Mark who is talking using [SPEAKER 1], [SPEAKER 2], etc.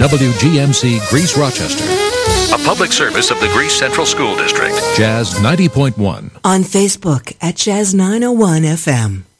[SPEAKER 1] WGMC Greece Rochester.
[SPEAKER 2] A public service of the Greece Central School District.
[SPEAKER 1] Jazz 90.1.
[SPEAKER 3] On Facebook at Jazz 901 FM.